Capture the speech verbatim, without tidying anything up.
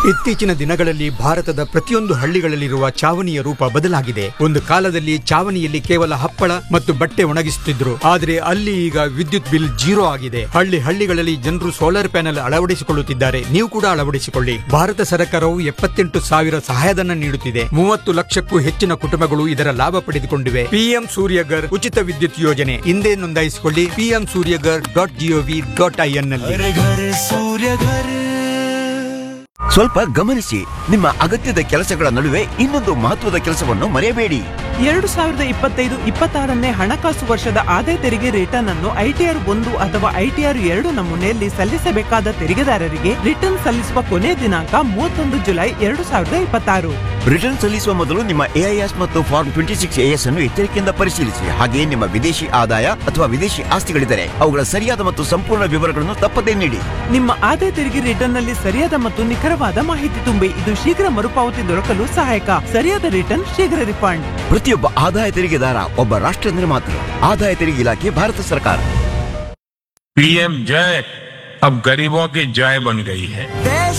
ಇತ್ತೀಚಿನ ದಿನಗಳಲ್ಲಿ ಭಾರತದ ಪ್ರತಿಯೊಂದು ಹಳ್ಳಿಗಳಲ್ಲಿರುವ ಚಾವಣಿಯ ರೂಪ ಬದಲಾಗಿದೆ. ಒಂದು ಕಾಲದಲ್ಲಿ ಚಾವಣಿಯಲ್ಲಿ ಕೇವಲ ಹಪ್ಪಳ ಮತ್ತು ಬಟ್ಟೆ ಒಣಗಿಸುತ್ತಿದ್ರು, ಆದರೆ ಅಲ್ಲಿ ಈಗ ವಿದ್ಯುತ್ ಬಿಲ್ ಜೀರೋ ಆಗಿದೆ. ಹಳ್ಳಿ ಹಳ್ಳಿಗಳಲ್ಲಿ ಜನರು ಸೋಲಾರ್ ಪ್ಯಾನೆಲ್ ಅಳವಡಿಸಿಕೊಳ್ಳುತ್ತಿದ್ದಾರೆ. ನೀವು ಕೂಡ ಅಳವಡಿಸಿಕೊಳ್ಳಿ. ಭಾರತ ಸರ್ಕಾರವು ಎಪ್ಪತ್ತೆಂಟು ಸಾವಿರ ಸಹಾಯಧನ ನೀಡುತ್ತಿದೆ. ಮೂವತ್ತು ಲಕ್ಷಕ್ಕೂ ಹೆಚ್ಚಿನ ಕುಟುಂಬಗಳು ಇದರ ಲಾಭ ಪಡೆದುಕೊಂಡಿವೆ. ಪಿಎಂ ಸೂರ್ಯಗರ್ ಉಚಿತ ವಿದ್ಯುತ್ ಯೋಜನೆ ಹಿಂದೆ ನೋಂದಾಯಿಸಿಕೊಳ್ಳಿ. PM Surya Ghar dot gov dot IN ನಲ್ಲಿ. ಸ್ವಲ್ಪ ಗಮನಿಸಿ, ನಿಮ್ಮ ಅಗತ್ಯದ ಕೆಲಸಗಳ ನಡುವೆ ಇನ್ನೊಂದು ಮಹತ್ವದ ಕೆಲಸವನ್ನು ಮರೆಯಬೇಡಿ. ಎರಡು ಸಾವಿರದ ಇಪ್ಪತ್ತೈದು ಇಪ್ಪತ್ತಾರನೇ ಹಣಕಾಸು ವರ್ಷದ ಆದಾಯ ತೆರಿಗೆ ರಿಟರ್ನ್ ಅನ್ನು ಐಟಿಆರ್ ಒಂದು ಅಥವಾ ಐಟಿಆರ್ ಎರಡು ನಮೂನೆಯಲ್ಲಿ ಸಲ್ಲಿಸಬೇಕಾದ ತೆರಿಗೆದಾರರಿಗೆ ರಿಟರ್ನ್ ಸಲ್ಲಿಸುವ ಕೊನೆ ದಿನಾಂಕ ಮೂವತ್ತೊಂದು ಜುಲೈ ಎರಡು ಸಾವಿರದ ಇಪ್ಪತ್ತಾರು. ರಿಟರ್ನ್ ಸಲ್ಲಿಸುವ ಮೊದಲು ನಿಮ್ಮ ಎಐಎಸ್ ಮತ್ತು ಫಾರ್ಮ್ ಟ್ವೆಂಟಿ ಸಿಕ್ಸ್ ಎಎಸ್ ಅನ್ನು ಎಚ್ಚರಿಕೆಯಿಂದ ಪರಿಶೀಲಿಸಿ. ಹಾಗೆಯೇ ನಿಮ್ಮ ವಿದೇಶಿ ಆದಾಯ ಅಥವಾ ವಿದೇಶಿ ಆಸ್ತಿಗಳಿದ್ದರೆ ಅವುಗಳ ಸರಿಯಾದ ಮತ್ತು ಸಂಪೂರ್ಣ ವಿವರಗಳನ್ನು ತಪ್ಪದೇ ನೀಡಿ. ನಿಮ್ಮ ಆದಾಯ ತೆರಿಗೆ ರಿಟರ್ನ್ ನಲ್ಲಿ ಸರಿಯಾದ ಮತ್ತು ನಿಖರವಾದ ಮಾಹಿತಿ ತುಂಬಿ. ಇದು ಶೀಘ್ರ ಮರುಪಾವತಿ ದೊರಕಲು ಸಹಾಯಕ. ಸರಿಯಾದ ರಿಟರ್ನ್ ಶೀಘ್ರ ರಿಫಂಡ್. ಪ್ರತಿಯೊಬ್ಬ ಆದಾಯ ತೆರಿಗೆದಾರ ಒಬ್ಬ ರಾಷ್ಟ್ರ ನಿರ್ಮಾತೃ. ಆದಾಯ ತೆರಿಗೆ ಇಲಾಖೆ, ಭಾರತ ಸರ್ಕಾರ. पीएम जय अब गरीबों की जय बन गई है.